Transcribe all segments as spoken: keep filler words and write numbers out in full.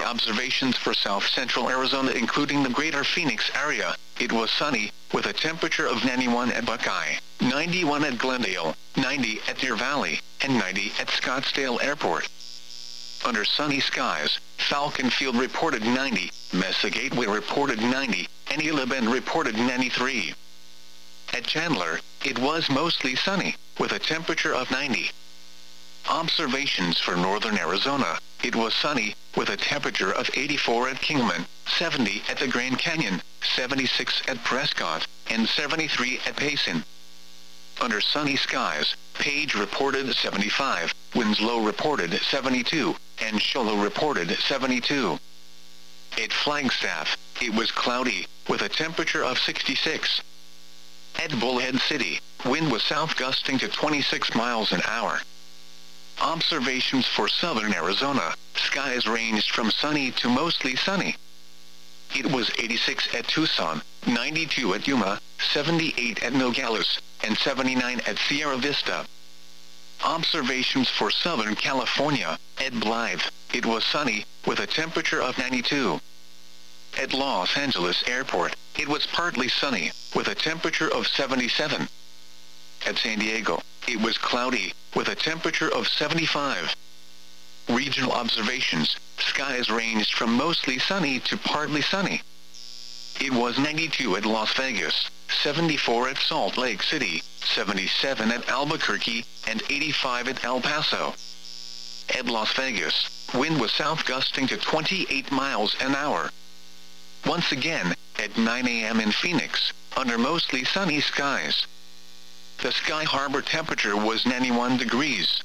observations for south-central Arizona including the greater Phoenix area, it was sunny, with a temperature of ninety-one at Buckeye, ninety-one at Glendale, ninety at Deer Valley, and ninety at Scottsdale Airport. Under sunny skies, Falcon Field reported ninety, Mesa Gateway reported ninety, and Isla Bend reported ninety-three. At Chandler, it was mostly sunny, with a temperature of ninety. Observations for northern Arizona, it was sunny, with a temperature of eighty-four at Kingman, seventy at the Grand Canyon, seventy-six at Prescott, and seventy-three at Payson. Under sunny skies, Page reported seventy-five, Winslow reported seventy-two, and Show Low reported seventy-two. At Flagstaff, it was cloudy, with a temperature of sixty-six. At Bullhead City, wind was south gusting to twenty-six miles an hour. Observations for southern Arizona, skies ranged from sunny to mostly sunny. It was eighty-six at Tucson, ninety-two at Yuma, seventy-eight at Nogales, and seventy-nine at Sierra Vista. Observations for southern California, at Blythe, it was sunny, with a temperature of ninety-two. At Los Angeles Airport, it was partly sunny, with a temperature of seventy-seven. At San Diego, it was cloudy, with a temperature of seventy-five. Regional observations, skies ranged from mostly sunny to partly sunny. It was ninety-two at Las Vegas, seventy-four at Salt Lake City, seventy-seven at Albuquerque, and eighty-five at El Paso. At Las Vegas, wind was south gusting to twenty-eight miles an hour. Once again, at nine a m in Phoenix, under mostly sunny skies, the Sky Harbor temperature was ninety-one degrees.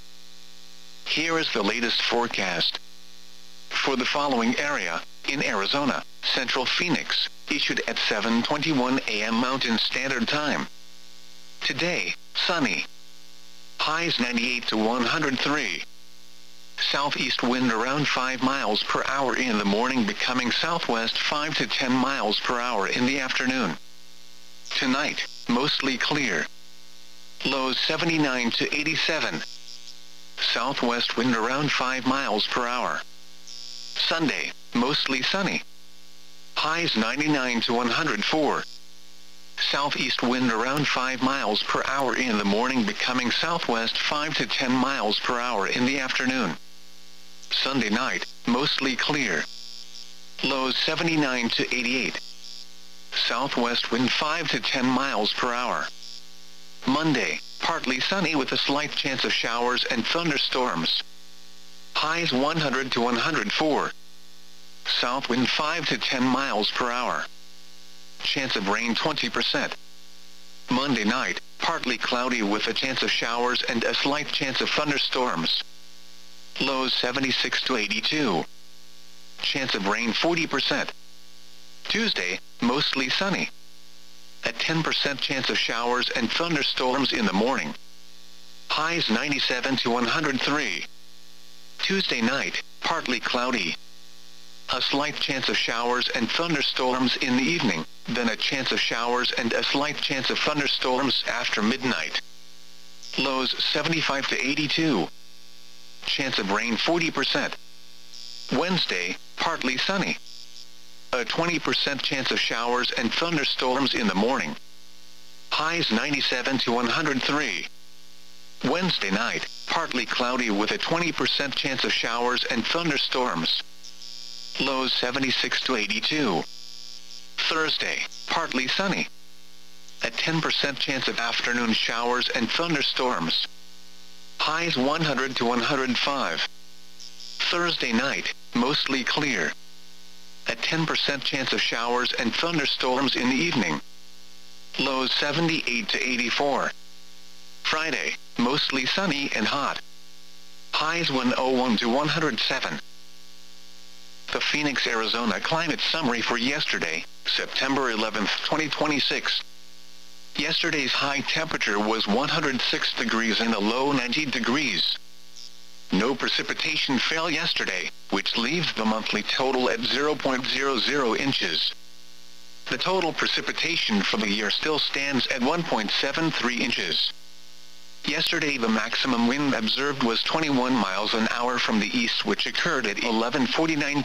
Here is the latest forecast. For the following area, in Arizona, Central Phoenix, issued at seven twenty-one a m Mountain Standard Time. Today, sunny. Highs ninety-eight to one hundred three. Southeast wind around five miles per hour in the morning, becoming southwest five to ten miles per hour in the afternoon. Tonight, mostly clear. Lows seventy-nine to eighty-seven. Southwest wind around five miles per hour. Sunday, mostly sunny. Highs ninety-nine to one hundred four. Southeast wind around five miles per hour in the morning, becoming southwest five to ten miles per hour in the afternoon. Sunday night, mostly clear. Lows seventy-nine to eighty-eight. Southwest wind five to ten miles per hour. Monday, partly sunny with a slight chance of showers and thunderstorms. Highs one hundred to one hundred four. South wind five to ten miles per hour. Chance of rain twenty percent. Monday night, partly cloudy with a chance of showers and a slight chance of thunderstorms. Lows seventy-six to eighty-two. Chance of rain forty percent. Tuesday, mostly sunny. A ten percent chance of showers and thunderstorms in the morning. Highs ninety-seven to one hundred three. Tuesday night, partly cloudy. A slight chance of showers and thunderstorms in the evening, then a chance of showers and a slight chance of thunderstorms after midnight. Lows seventy-five to eighty-two. Chance of rain forty percent. Wednesday, partly sunny. A twenty percent chance of showers and thunderstorms in the morning. Highs ninety-seven to one hundred three. Wednesday night, partly cloudy with a twenty percent chance of showers and thunderstorms. Lows seventy-six to eighty-two. Thursday, partly sunny. A ten percent chance of afternoon showers and thunderstorms. Highs one hundred to one hundred five. Thursday night, mostly clear. A ten percent chance of showers and thunderstorms in the evening. Lows seventy-eight to eighty-four. Friday, mostly sunny and hot. Highs one hundred one to one hundred seven. The Phoenix, Arizona climate summary for yesterday, September eleventh, twenty twenty-six. Yesterday's high temperature was one hundred six degrees and a low ninety degrees. No precipitation fell yesterday, which leaves the monthly total at zero point zero zero inches. The total precipitation for the year still stands at one point seven three inches. Yesterday the maximum wind observed was twenty-one miles an hour from the east, which occurred at eleven forty-nine